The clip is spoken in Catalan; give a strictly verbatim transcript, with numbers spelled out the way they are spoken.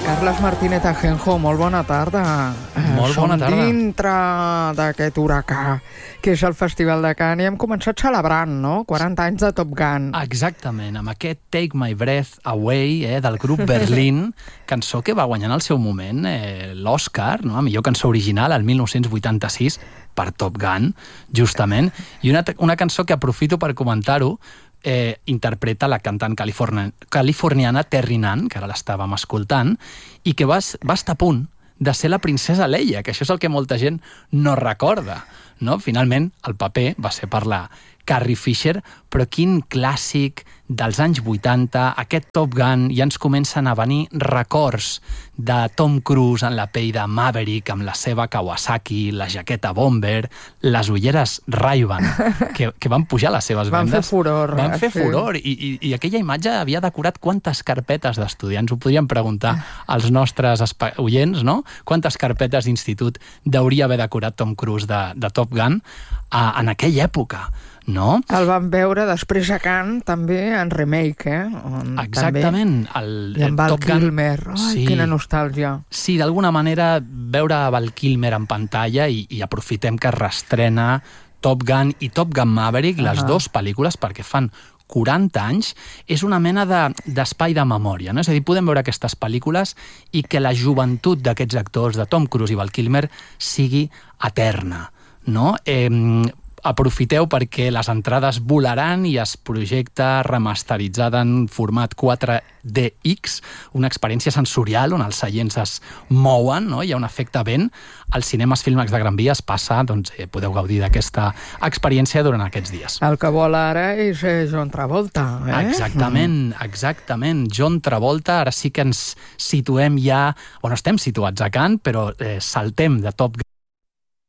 Carles Martínez Ajenjo, molt bona tarda. Molt bona tarda. Som dintre d'aquest huracà, que és el Festival de Cannes, i hem començat celebrant, no?, quaranta anys de Top Gun. Exactament, amb aquest Take My Breath Away, eh, del grup Berlín, cançó que va guanyar en el seu moment eh, l'Oscar, no?, a millor cançó original, el mil nou-cents vuitanta-sis, per Top Gun, justament, i una, una cançó que aprofito per comentar-ho, Eh, interpreta la cantant californi californiana Terry Nunn, que ara l'estàvem escoltant, i que va, va estar a punt de ser la princesa Leia, que això és el que molta gent no recorda, no? Finalment, el paper va ser per la Carrie Fisher, però quin clàssic dels anys vuitanta, aquest Top Gun, ja ens comencen a venir records de Tom Cruise en la pell de Maverick, amb la seva Kawasaki, la jaqueta Bomber, les ulleres Ray-Ban, que, que van pujar les seves van vendes. Van fer furor. Van fer sí. furor, i, i, i aquella imatge havia decorat quantes carpetes d'estudiants. Ho podríem preguntar als nostres oients, no? Quantes carpetes d'institut deuria haver decorat Tom Cruise de, de Top Gun a, en aquella època, no? El vam veure després a Cannes, també, en remake, eh? On Exactament. També... El, I amb Val Top Gun... Kilmer. Ai, sí. Quina nostàlgia. Sí, d'alguna manera, veure Val Kilmer en pantalla i, i aprofitem que restrena Top Gun i Top Gun Maverick, uh -huh. les dues pel·lícules, perquè fan quaranta anys, és una mena d'espai de, de memòria, no? És a dir, podem veure aquestes pel·lícules i que la joventut d'aquests actors, de Tom Cruise i Val Kilmer, sigui eterna, no? Eh, aprofiteu perquè les entrades volaran i es projecta remasteritzada en format quatre D X, una experiència sensorial on els seients es mouen, no? Hi ha un efecte vent. Als cinemes Filmax de Gran Via es passa, doncs eh, podeu gaudir d'aquesta experiència durant aquests dies. El que vol ara és eh, John Travolta, eh? Exactament, exactament. John Travolta, ara sí que ens situem ja, bueno, estem situats a Cannes, però eh, saltem de Top Gun